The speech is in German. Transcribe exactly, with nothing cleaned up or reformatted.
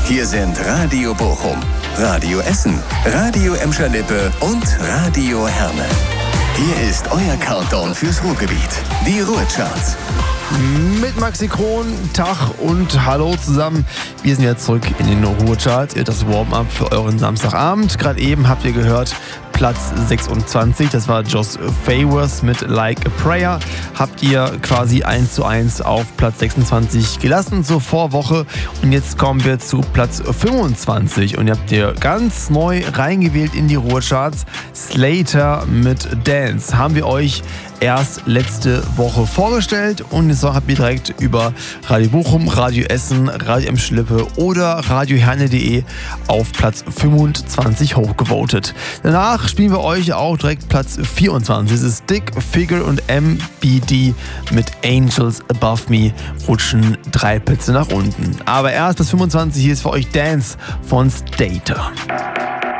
Hier sind Radio Bochum, Radio Essen, Radio Emscher-Lippe und Radio Herne. Hier ist euer Countdown fürs Ruhrgebiet, die Ruhrcharts. Mit Maxi Kron, Tag und Hallo zusammen. Wir sind jetzt zurück in den Ruhrcharts. Das Warm-up für euren Samstagabend. Gerade eben habt ihr gehört, Platz sechsundzwanzig, das war Joss Favors mit Like a Prayer. Habt ihr quasi eins zu eins auf Platz sechsundzwanzig gelassen zur Vorwoche. Und jetzt kommen wir zu Platz fünfundzwanzig. Und ihr habt ihr ganz neu reingewählt in die Ruhrcharts. Slater mit Dance. Haben wir euch erst letzte Woche vorgestellt. Und jetzt habt ihr direkt über Radio Bochum, Radio Essen, Radio Emscher-Lippe oder Radio Herne punkt de auf Platz fünfundzwanzig hochgevotet. Danach spielen wir euch auch direkt Platz vierundzwanzig. Es ist Dick, Figure und M B D mit Angels Above Me, rutschen drei Plätze nach unten. Aber erst bis fünfundzwanzig, hier ist für euch Dance von Slater.